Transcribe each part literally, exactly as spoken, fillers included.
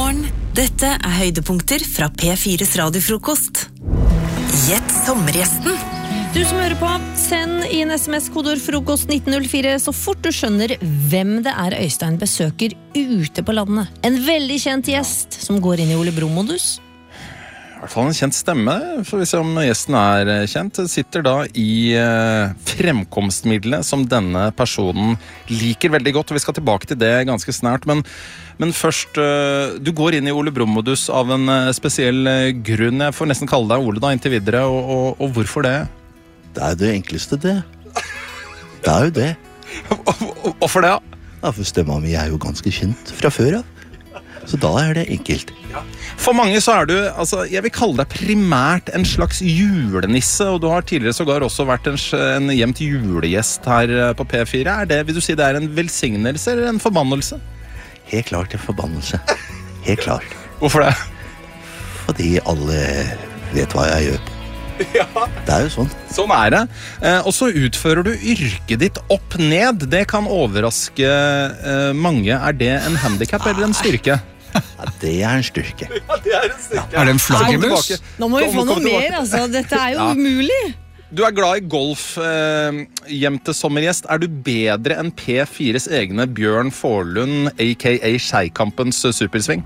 morgen, dette er høydepunkter fra P fires radiofrokost. Gjett sommergjesten. Du som hører på, send i en sms-kodord frokost nitten null fire så fort du skjønner hvem det er Øystein besøker ute på landet. En veldig kjent gjest som går inn i Ole Brumm-modus. I hvert fall en kjent stemme, for vi ser om gjesten er kjent. Sitter da i uh, fremkomstmiddelet som denne personen liker veldig godt, og vi skal tilbake til det ganske snart. Men, men først, uh, du går inn i Ole Brumm-modus av en uh, spesiell uh, grunn. Jeg får nesten kalle deg Ole da inntil videre, og, og, og hvorfor det? Det er det enkleste det. Det er jo det. Hvorfor det, ja? Ja, for stemma mi er jo ganske kjent fra før av. Så da er det enkelt. Ja. For mange så er du, altså, jeg vil kalle deg primært en slags julenisse, og du har tidligere sågar også vært en, en jevnt julegjest her på P fire. Er det, vil du si det er en velsignelse eller en forbannelse? Helt klart en forbannelse. Helt klart. Hvorfor det? Fordi alle vet hva jeg gjør. Ja. Det er jo sånn. Sånn er det. Eh, og så utfører du yrket ditt opp ned. Det kan overraske eh, mange. Er det en handicap eller en styrke? Ja, det er en styrke. Ja, det er en styrke. Ja. Er det en flaggermus? Nå må vi få noe mer, altså. Dette er jo ja. umulig. Du er glad i golf, eh, hjem til sommergjest. Er du bedre enn P fires egne Bjørn Forlund, a k a. Skeikampens supersving?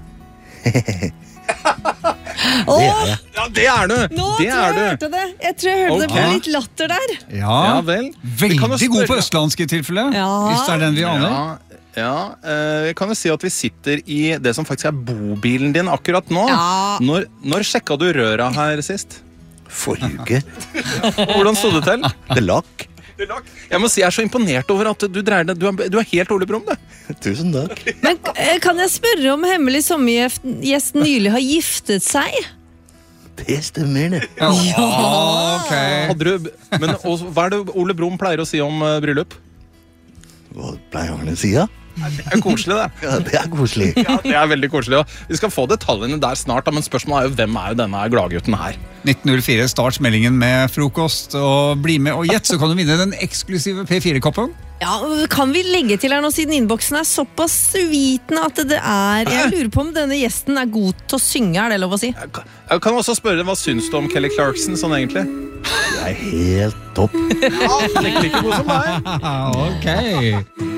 Det er jeg. Ja, det er du! Nå det tror jeg jeg hørte det. Jeg tror jeg hørte okay. det på litt latter der. Ja, ja vel. Veldig god på østlandske tilfelle. Ja. Hvis det er den vi aner. Ja, ja eh, jeg kan jo si at vi sitter i det som faktisk er bobilen din akkurat nå. Ja. Når, når sjekka du røra her sist? Forrige uke. Hvordan stod det til? Det lakk. Jeg må si jeg er så imponert over at du dreier deg. Du er, du er helt Ole Brumm, du. Tusen takk. Men kan jeg spørre om hemmelig sommergjest nylig har giftet seg? Det stemmer det. Ja, ok. Hadde du, men og, hva er det Ole Brumm pleier å si om uh, bryllup? Hva pleier han å si, da? Det er koselig, det. Ja, det er koselig. Ja, det er veldig koselig. Ja. Vi skal få detaljene der snart, da, men spørsmålet er jo hvem er jo denne gladgutten her? nitten null fire starts meldingen med frokost, og bli med og gjett, så kan du vinne den eksklusive P fire-koppen. Ja, kan vi legge til her nå, siden innboksen er såpass uvitende at det er... Jeg lurer på om denne gjesten er god til å synge, er det lov å si? Jeg kan, jeg kan også spørre, hva syns du om Kelly Clarkson sånn egentlig? Det er helt topp. Ja, like, like god som meg. Ok.